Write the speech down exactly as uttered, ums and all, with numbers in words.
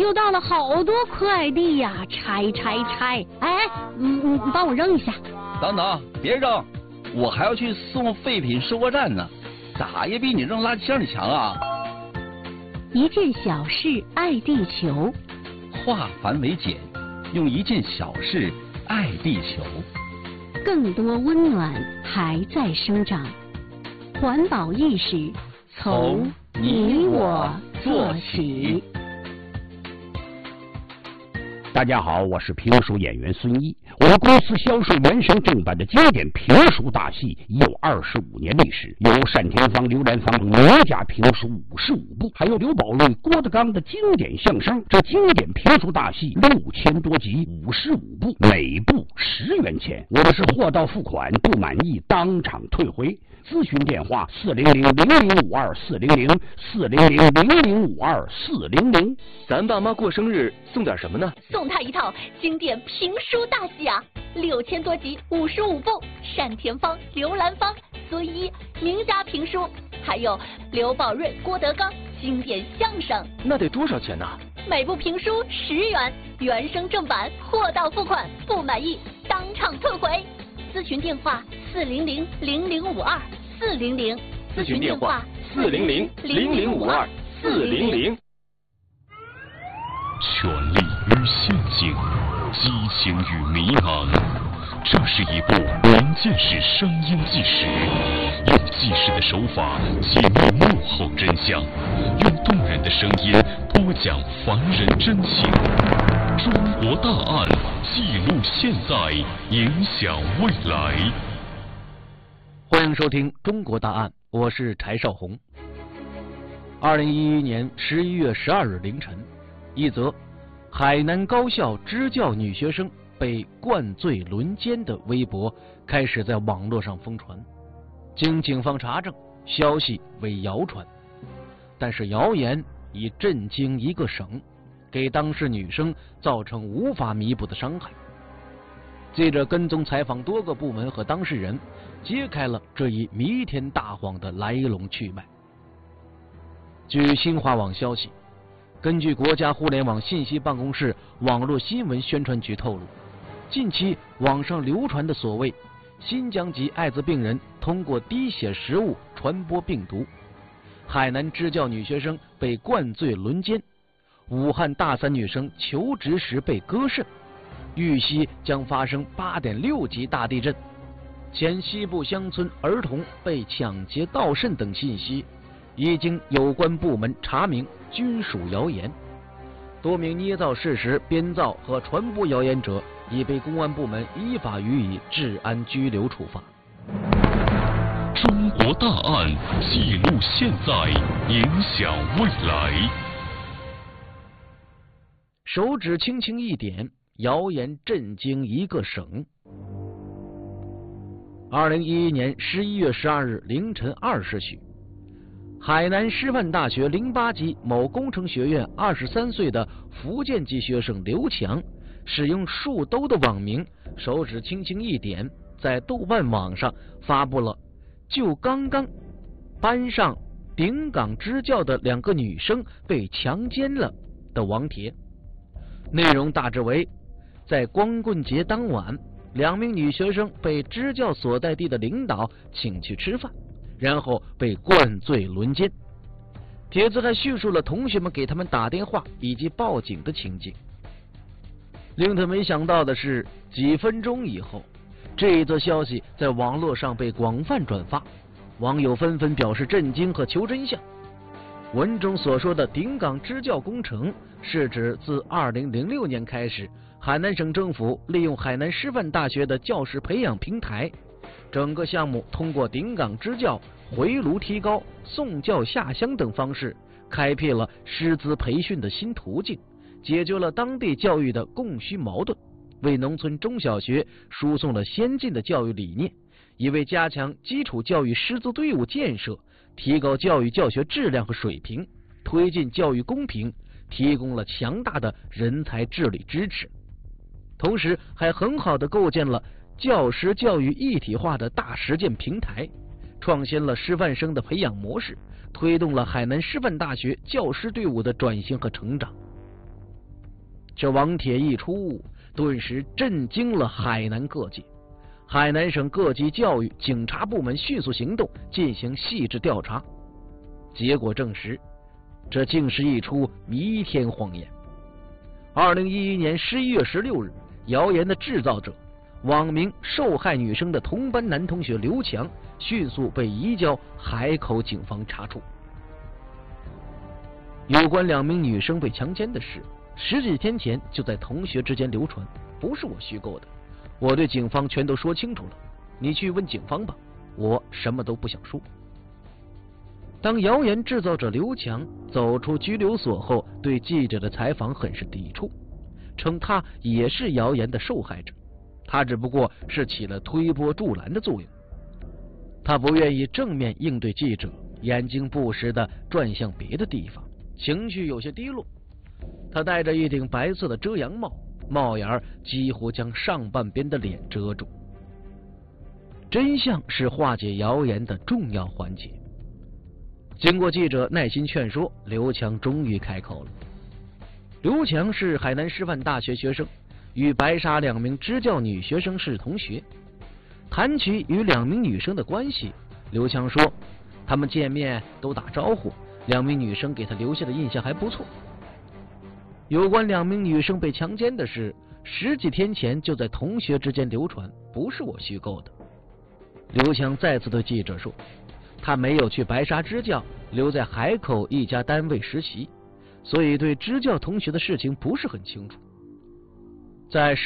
又到了好多快递呀，拆拆拆！哎，嗯，你帮我扔一下。 等等，别扔，我还要去送废品收货站呢，咋也比你扔垃圾箱里强啊！ 一件小事爱地球， 化繁为简，用一件小事爱地球。 更多温暖还在生长，环保意识从你我做起。 大家好，我是评书演员孙一。我们公司销售原声正版的经典评书大戏已有二十五年历史，有单田芳、刘兰芳名家评书五十五部，还有刘宝瑞、郭德纲的经典相声。这经典评书大戏六千多集，五十五部，每部十元钱。我们是货到付款，不满意当场退回。咨询电话：四零零零零五二四零零四零零零零五二四零零。 咱爸妈过生日送点什么呢？ 送他一套经典评书大戏啊，六千多集，五十五部，单田芳、刘兰芳、孙一名家评书，还有刘宝瑞、郭德纲经典相声。 那得多少钱呢？ 每部评书十元，原声正版，货到付款，不满意当场退回。咨询电话：四零零零零五二四零零。 咨询电话：四零零零零五二四零零。 权力与陷阱，激情与迷茫，这是一部关键是声音纪实，用纪实的手法揭秘幕后真相，用动人的声音播讲凡人真情。中国大案，记录现在，影响未来。 欢迎收听《中国大案》，我是柴少红。二零一一年十一月十二日凌晨，一则海南高校支教女学生被灌醉轮奸的微博开始在网络上疯传。经警方查证，消息为谣传，但是谣言已震惊一个省，给当事女生造成无法弥补的伤害。记者跟踪采访多个部门和当事人，揭开了这一弥天大谎的来龙去脉。据新华网消息，根据国家互联网信息办公室网络新闻宣传局透露，近期网上流传的所谓新疆籍艾滋病人通过滴血食物传播病毒，海南支教女学生被灌醉轮奸，武汉大三女生求职时被割肾，玉溪将发生 八点六 级大地震，前西部乡村儿童被抢劫盗肾等信息，已经有关部门查明均属谣言。多名捏造事实、编造和传播谣言者已被公安部门依法予以治安拘留处罚。 中国大案，记录现在，影响未来。 手指轻轻一点，谣言震惊一个省。二零一一年十一月十二日凌晨二时许，海南师范大学零八级某工程学院二十三岁的福建籍学生刘强，使用树兜的网名，手指轻轻一点，在豆瓣网上发布了就刚刚班上顶岗支教的两个女生被强奸了的网帖。内容大致为，在光棍节当晚，两名女学生被支教所在地的领导请去吃饭，然后被灌醉轮奸。帖子还叙述了同学们给他们打电话以及报警的情景。令他没想到的是，几分钟以后，这一则消息在网络上被广泛转发，网友纷纷表示震惊和求真相。文中所说的顶岗支教工程，是指自二零零六年开始，海南省政府利用海南师范大学的教师培养平台，整个项目通过顶岗支教、回炉提高、送教下乡等方式，开辟了师资培训的新途径，解决了当地教育的供需矛盾，为农村中小学输送了先进的教育理念，以为加强基础教育师资队伍建设，提高教育教学质量和水平，推进教育公平，提供了强大的人才治理支持。同时还很好的构建了教师教育一体化的大实践平台，创新了师范生的培养模式，推动了海南师范大学教师队伍的转型和成长。 这王帖一出，顿时震惊了海南各界。海南省各级教育警察部门迅速行动，进行细致调查。结果证实，这竟是一出弥天谎言。二零一一年十一月十六日，谣言的制造者、网名受害女生的同班男同学刘强，迅速被移交海口警方查处。有关两名女生被强奸的事，十几天前就在同学之间流传，不是我虚构的。我对警方全都说清楚了，你去问警方吧，我什么都不想说。当谣言制造者刘强走出拘留所后，对记者的采访很是抵触，称他也是谣言的受害者，他只不过是起了推波助澜的作用。他不愿意正面应对记者，眼睛不时地转向别的地方，情绪有些低落。他戴着一顶白色的遮阳帽，帽檐几乎将上半边的脸遮住。真相是化解谣言的重要环节。经过记者耐心劝说，刘强终于开口了。刘强是海南师范大学学生，与白沙两名支教女学生是同学。谈起与两名女生的关系，刘强说，他们见面都打招呼，两名女生给他留下的印象还不错。有关两名女生被强奸的事，十几天前就在同学之间流传，不是我虚构的。刘强再次对记者说，他没有去白沙支教，留在海口一家单位实习，所以对支教同学的事情不是很清楚。在